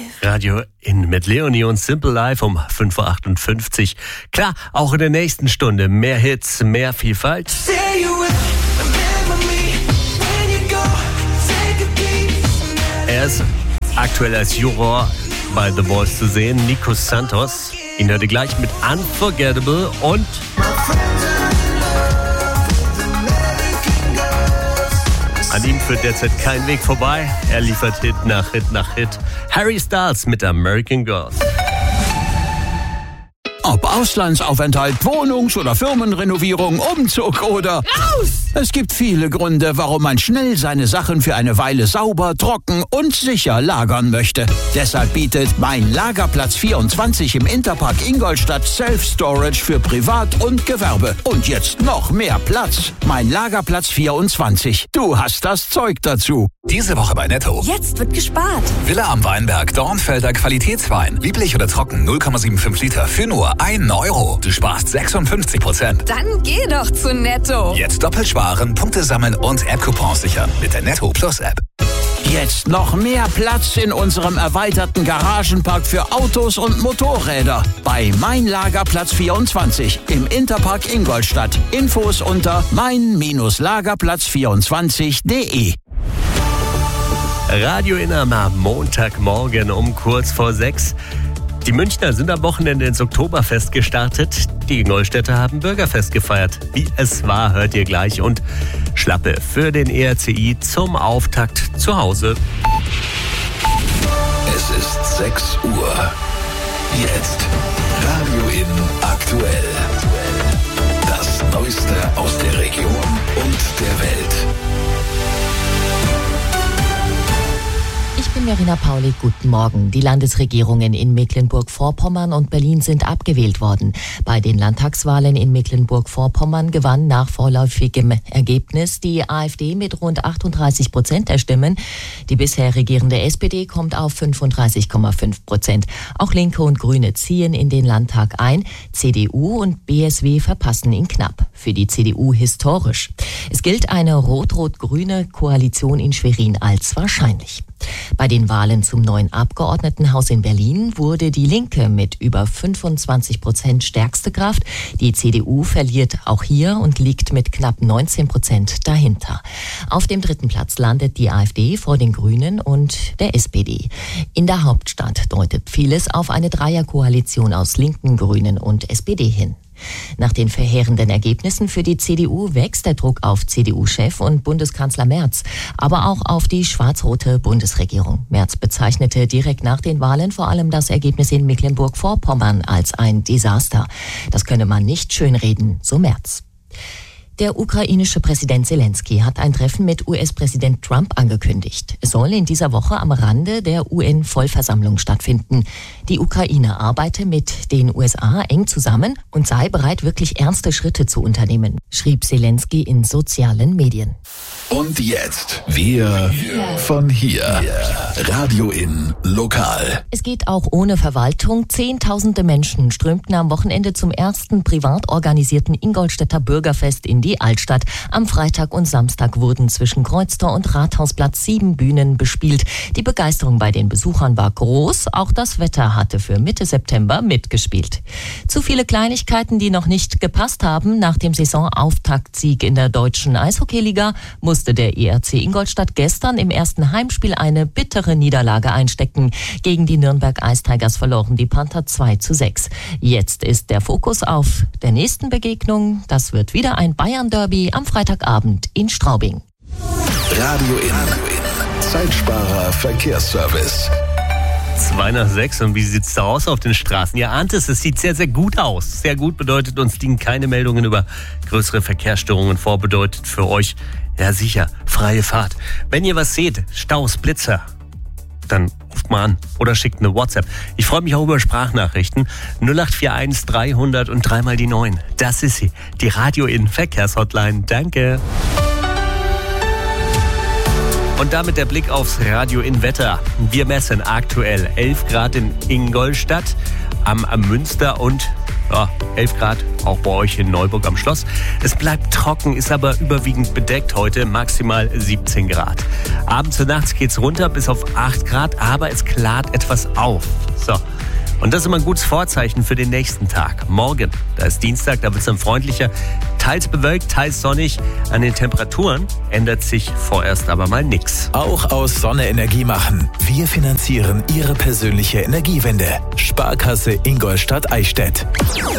Radio in mit Leonie und Simple Life um 5.58 Uhr. Klar, auch in der nächsten Stunde mehr Hits, mehr Vielfalt. Er ist aktuell als Juror bei The Voice zu sehen, Nico Santos. Ihn hört ihr gleich mit Unforgettable und an ihm führt derzeit kein Weg vorbei. Er liefert Hit nach Hit nach Hit. Harry Styles mit American Girls. Ob Auslandsaufenthalt, Wohnungs- oder Firmenrenovierung, Umzug oder... Raus! Es gibt viele Gründe, warum man schnell seine Sachen für eine Weile sauber, trocken und sicher lagern möchte. Deshalb bietet Mein Lagerplatz 24 im Interpark Ingolstadt Self-Storage für Privat und Gewerbe. Und jetzt noch mehr Platz. Mein Lagerplatz 24. Du hast das Zeug dazu. Diese Woche bei Netto. Jetzt wird gespart. Villa am Weinberg, Dornfelder Qualitätswein. Lieblich oder trocken, 0,75 Liter für nur 1 Euro. Du sparst 56%. Dann geh doch zu Netto. Jetzt doppelt sparen, Punkte sammeln und App-Coupons sichern mit der Netto Plus App. Jetzt noch mehr Platz in unserem erweiterten Garagenpark für Autos und Motorräder. Bei Mein Lagerplatz 24 im Interpark Ingolstadt. Infos unter mein-lagerplatz24.de. Radio in am Montagmorgen um kurz vor 6. Die Münchner sind am Wochenende ins Oktoberfest gestartet. Die Ingolstädter haben Bürgerfest gefeiert. Wie es war, hört ihr gleich. Und Schlappe für den ERCI zum Auftakt zu Hause. Es ist 6 Uhr. Jetzt Radio in aktuell. Das Neueste aus der Region und der Welt. Ich bin Verena Paulik, guten Morgen. Die Landesregierungen in Mecklenburg-Vorpommern und Berlin sind abgewählt worden. Bei den Landtagswahlen in Mecklenburg-Vorpommern gewann nach vorläufigem Ergebnis die AfD mit rund 38% der Stimmen. Die bisher regierende SPD kommt auf 35,5%. Auch Linke und Grüne ziehen in den Landtag ein. CDU und BSW verpassen ihn knapp. Für die CDU historisch. Es gilt eine rot-rot-grüne Koalition in Schwerin als wahrscheinlich. Bei den Wahlen zum neuen Abgeordnetenhaus in Berlin wurde die Linke mit über 25% stärkste Kraft. Die CDU verliert auch hier und liegt mit knapp 19% dahinter. Auf dem 3. Platz landet die AfD vor den Grünen und der SPD. In der Hauptstadt deutet vieles auf eine Dreierkoalition aus Linken, Grünen und SPD hin. Nach den verheerenden Ergebnissen für die CDU wächst der Druck auf CDU-Chef und Bundeskanzler Merz, aber auch auf die schwarz-rote Bundesregierung. Merz bezeichnete direkt nach den Wahlen vor allem das Ergebnis in Mecklenburg-Vorpommern als ein Desaster. Das könne man nicht schönreden, so Merz. Der ukrainische Präsident Zelensky hat ein Treffen mit US-Präsident Trump angekündigt. Es soll in dieser Woche am Rande der UN-Vollversammlung stattfinden. Die Ukraine arbeite mit den USA eng zusammen und sei bereit, wirklich ernste Schritte zu unternehmen, schrieb Zelensky in sozialen Medien. Und jetzt wir von hier. Radio in lokal. Es geht auch ohne Verwaltung. Zehntausende Menschen strömten am Wochenende zum ersten privat organisierten Ingolstädter Bürgerfest in die Altstadt. Am Freitag und Samstag wurden zwischen Kreuztor und Rathausplatz 7 Bühnen bespielt. Die Begeisterung bei den Besuchern war groß. Auch das Wetter hatte für Mitte September mitgespielt. Zu viele Kleinigkeiten, die noch nicht gepasst haben. Nach dem Saisonauftaktsieg in der deutschen Eishockeyliga musste der ERC Ingolstadt gestern im ersten Heimspiel eine bittere Niederlage einstecken. Gegen die Nürnberg Ice Tigers verloren die Panther 2:6. Jetzt ist der Fokus auf der nächsten Begegnung. Das wird wieder ein Bayern-Derby am Freitagabend in Straubing. Radio in Zeitsparer Verkehrsservice. 2:06 und wie sieht's da aus auf den Straßen? Ihr ahnt es, es sieht sehr, sehr gut aus. Sehr gut bedeutet, uns liegen keine Meldungen über größere Verkehrsstörungen vor, bedeutet für euch, ja sicher, freie Fahrt. Wenn ihr was seht, Staus, Blitzer, dann ruft mal an oder schickt eine WhatsApp. Ich freue mich auch über Sprachnachrichten. 0841 300 und 3 mal die 9. Das ist sie, die Radio in Verkehrshotline. Danke. Und damit der Blick aufs Radio in Wetter. Wir messen aktuell 11 Grad in Ingolstadt, am Münster und Ja, 11 Grad, auch bei euch in Neuburg am Schloss. Es bleibt trocken, ist aber überwiegend bedeckt heute, maximal 17 Grad. Abends und nachts geht's runter bis auf 8 Grad, aber es klart etwas auf. So. Und das ist immer ein gutes Vorzeichen für den nächsten Tag. Morgen, da ist Dienstag, da wird es dann freundlicher. Teils bewölkt, teils sonnig. An den Temperaturen ändert sich vorerst aber mal nichts. Auch aus Sonne Energie machen. Wir finanzieren Ihre persönliche Energiewende. Sparkasse Ingolstadt-Eichstätt.